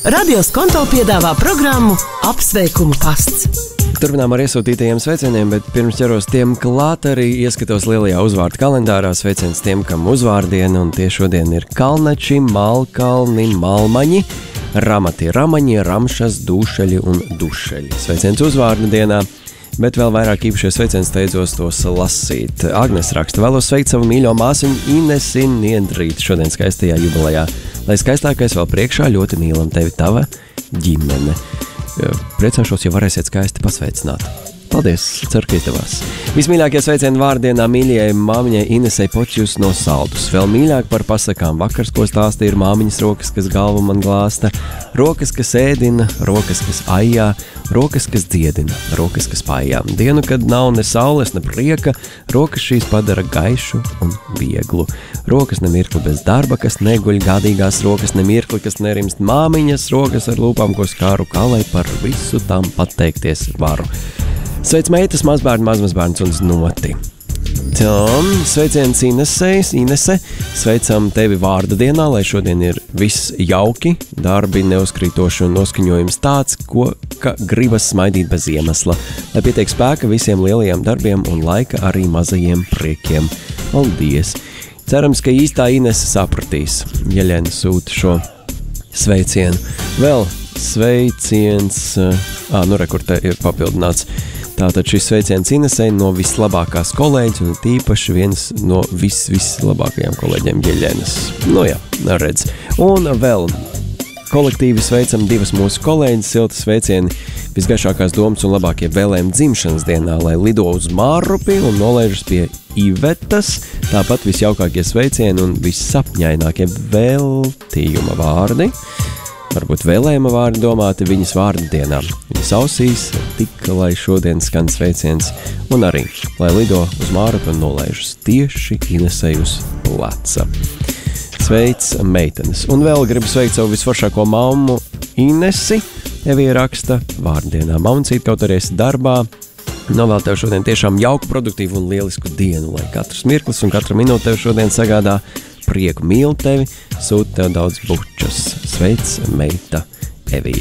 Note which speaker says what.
Speaker 1: Radio Skonto piedāvā programmu Apsveikumu pasts.
Speaker 2: Turpinām ar iesūtītajiem sveicieniem, bet pirms ķeros tiem klāt arī ieskatos lielajā uzvārdu kalendārā. Sveiciens tiem, kam uzvārdiena, un tie šodien ir Kalnači, Malkalni, Malmaņi, Ramati, Ramaņi, Ramšas, Dūšeļi un Dušeļi. Sveiciens uzvārdu dienā, bet vēl vairāk īpašie sveiciens steidzos tos lasīt. Agnes raksta: vēlos sveikt savu mīļo māsiņu Inesi Niedrīt šodien skaistajā jubilejā. Lai skaistākais vēl priekšā, ļoti mīlam tevi, tava ģimene. Priecāšos, ja varēsiet skaisti pasveicināt. Paldies, ceru, ka izdevās. Vismīļākie sveicieni vārdienā mīļajai māmiņai Inesei Počjus no Saldus. Vēl mīļāk par pasakām vakars, ko stāstīja, ir māmiņas rokas, kas galvu man glāsta, rokas, kas ēdina, rokas, kas ajā, rokas, kas dziedina, rokas, kas pājā. Dienu, kad nav ne saules, ne prieka, rokas šīs padara gaišu un vieglu. Rokas nemirkli bez darba, kas neguļ, gādīgās rokas nemirkli, kas nerimst, māmiņas rokas ar lūpām, ko skāru, kā lai par visu tam pateikties varu. Sveic meitas, mazbērni, mazmazbērns un znoti. Sveiciens Inese, sveicam tevi vārda dienā, lai šodien ir viss jauki, darbi neuzkrītoši un noskaņojums tāds, ka gribas smaidīt bez iemesla, lai pietiek spēka visiem lielajiem darbiem un laika arī mazajiem priekiem. Paldies! Cerams, ka īstā Inese sapratīs, ja Ļena sūta šo sveicienu. Vēl sveiciens, kur te ir papildināts. Tātad šis sveiciens Inesei no vislabākās kolēģis un tīpaši viens no vislabākajiem kolēģiem Jeļenas. Nu jā, redz. Un vēl kolektīvi sveicam divas mūsu kolēģis, silti sveicieni, visgaišākās domas un labākie vēlējumi dzimšanas dienā, lai lido uz Mārupi un nolaižas pie Ivetas, tāpat visjaukākie sveicieni un vissapņainākie veltījuma vārdi. Varbūt vēlējuma vārdi domāti viņas vārdu dienā. Viņas ausīs tik, lai šodien skan sveiciens, un arī, lai lido uz Mārupi un nolaižas tieši Inesei uz leca. Sveic meitenes. Un vēl gribu sveikt savu visforšāko mammu Inesi. Evija raksta vārdienā: Mauncīt, kaut arī esi darbā. Novēl tev šodien tiešām jauku, produktīvu un lielisku dienu, lai katrs mirklis un katra minūte tev šodien sagādā prieku. Mīlu tevi, sūta tev daudz bučas. Sveic meita Evija.